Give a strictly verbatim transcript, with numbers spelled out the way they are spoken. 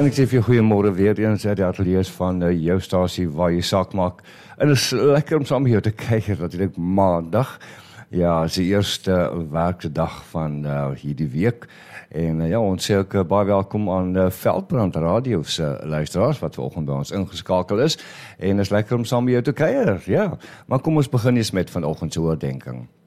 En ek sê vir jou goeiemôre weer eens uit die ateljee van uh, jou stasie waar jy saak maak. En dit is lekker om saam met jou te kyk, natuurlik maandag. Ja, is die eerste werkdag van uh, hierdie week. En uh, ja, ons sê ook uh, baie welkom aan uh, Veldbrand Radio se uh, luisteraars wat vanoggend by ons ingeskakel is. En is lekker om saam met jou te kuier, ja. Maar kom ons begin eens met vanoggend se oordeenking.